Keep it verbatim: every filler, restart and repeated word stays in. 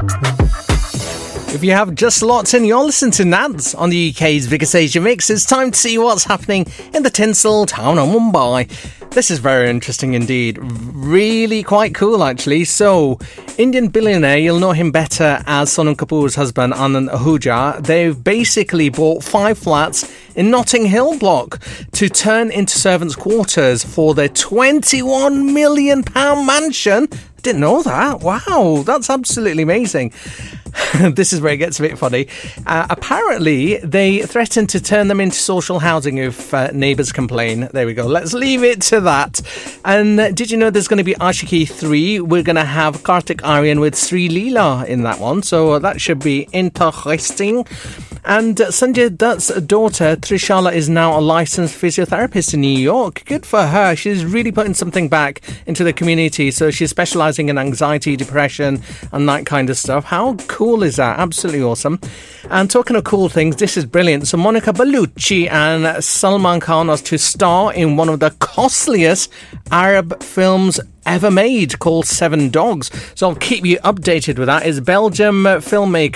If you have just locked in, you're listening to Nads on the U K's biggest Asia mix. It's time to see what's happening in the tinsel town of Mumbai. This is very interesting indeed. Really quite cool, actually. So, Indian billionaire, you'll know him better as Sonam Kapoor's husband, Anand Ahuja. They've basically bought five flats in Notting Hill block to turn into servants' quarters for their twenty-one million pound mansion. I didn't know that. Wow, that's absolutely amazing. This is where it gets a bit funny. Uh, apparently, they threaten to turn them into social housing if uh, neighbours complain. There we go. Let's leave it to that. And uh, did you know there's going to be Ashiki three? We're going to have Kartik Aaryan with Sri Leela in that one. So uh, that should be interesting. And uh, Sanjay Dutt's daughter, Trishala, is now a licensed physiotherapist in New York. Good for her. She's really putting something back into the community. So she's specialising in anxiety, depression, and that kind of stuff. How cool is that? Absolutely awesome. And talking of cool things, this is brilliant. So Monica Bellucci and Salman Khan are to star in one of the costliest Arab films ever made, called Seven Dogs. So I'll keep you updated with that. It's Belgium filmmaker